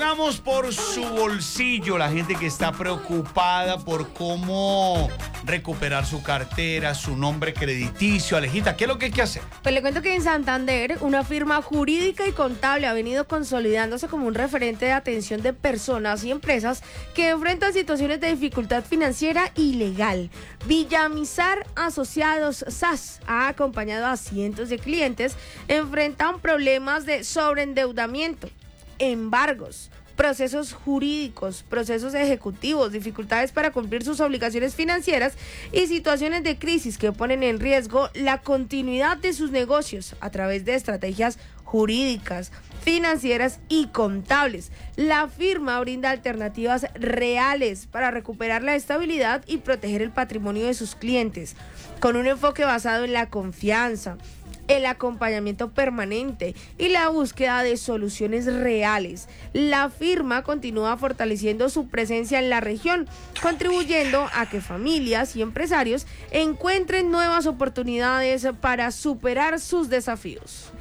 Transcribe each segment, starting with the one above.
Preguntamos por su bolsillo, la gente que está preocupada por cómo recuperar su cartera, su nombre crediticio. Alejita, ¿qué es lo que hay que hacer? Pues le cuento que en Santander, una firma jurídica y contable ha venido consolidándose como un referente de atención de personas y empresas que enfrentan situaciones de dificultad financiera y legal. Villamizar Asociados SAS ha acompañado a cientos de clientes enfrentan problemas de sobreendeudamiento, embargos, procesos jurídicos, procesos ejecutivos, dificultades para cumplir sus obligaciones financieras y situaciones de crisis que ponen en riesgo la continuidad de sus negocios a través de estrategias jurídicas, financieras y contables. La firma brinda alternativas reales para recuperar la estabilidad y proteger el patrimonio de sus clientes, con un enfoque basado en la confianza, el acompañamiento permanente y la búsqueda de soluciones reales. La firma continúa fortaleciendo su presencia en la región, contribuyendo a que familias y empresarios encuentren nuevas oportunidades para superar sus desafíos.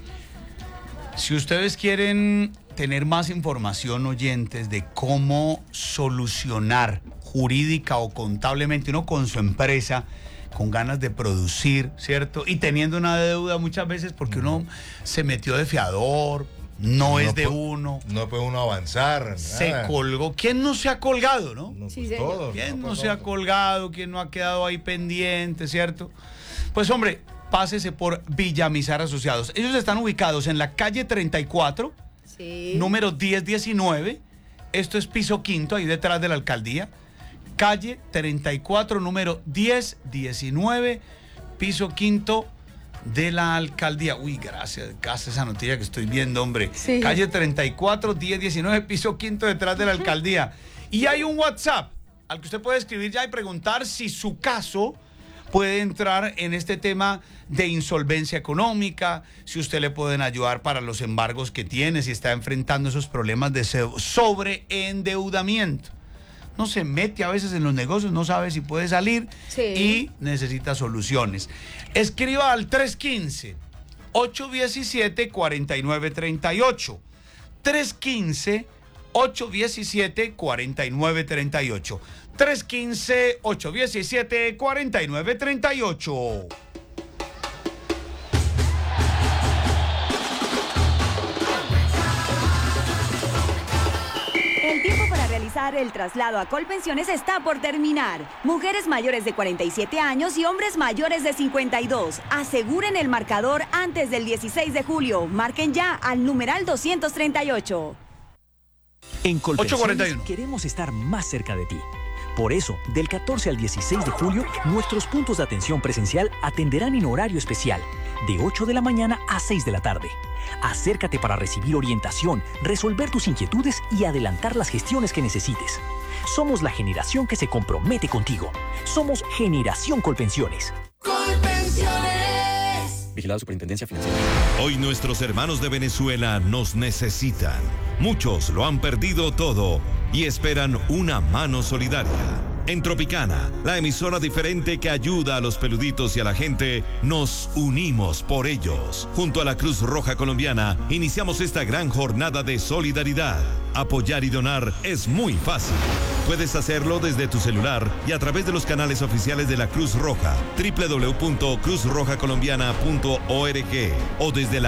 Si ustedes quieren tener más información, oyentes, de cómo solucionar jurídica o contablemente uno con su empresa, con ganas de producir, ¿cierto? Y teniendo una deuda muchas veces porque uno se metió de fiador, no es de uno. No puede uno avanzar. Se colgó. ¿Quién no se ha colgado, no? Sí, Pues todos, ¿Quién no pues se ha todos. colgado? ¿Quién no ha quedado ahí pendiente, cierto? Pues hombre, pásese por Villamizar Asociados. Ellos están ubicados en la calle 34, Sí. número 1019. Esto es piso quinto, ahí detrás de la alcaldía. Calle 34, número 1019, piso quinto de la alcaldía. Uy, gracias esa noticia que estoy viendo, hombre. Sí. Calle 34, 1019, piso quinto detrás de la alcaldía. Y hay un WhatsApp al que usted puede escribir ya y preguntar si su caso puede entrar en este tema de insolvencia económica, si usted le pueden ayudar para los embargos que tiene, si está enfrentando esos problemas de sobreendeudamiento. No se mete a veces en los negocios, no sabe si puede salir y necesita soluciones. Escriba al 315-817-4938. 315-817-4938. 315-817-4938. El tiempo para realizar el traslado a Colpensiones está por terminar. Mujeres mayores de 47 años y hombres mayores de 52. Aseguren el marcador antes del 16 de julio. Marquen ya al numeral 238. En Colpensiones 841. queremos estar más cerca de ti. Por eso, del 14 al 16 de julio, nuestros puntos de atención presencial atenderán en horario especial, de 8 de la mañana a 6 de la tarde. Acércate para recibir orientación, resolver tus inquietudes y adelantar las gestiones que necesites. Somos la generación que se compromete contigo. Somos Generación Colpensiones. Vigilado Superintendencia Financiera. Hoy nuestros hermanos de Venezuela nos necesitan. Muchos lo han perdido todo y esperan una mano solidaria. En Tropicana, la emisora diferente que ayuda a los peluditos y a la gente, nos unimos por ellos. Junto a la Cruz Roja Colombiana, iniciamos esta gran jornada de solidaridad. Apoyar y donar es muy fácil. Puedes hacerlo desde tu celular y a través de los canales oficiales de la Cruz Roja, www.cruzrojacolombiana.org o desde la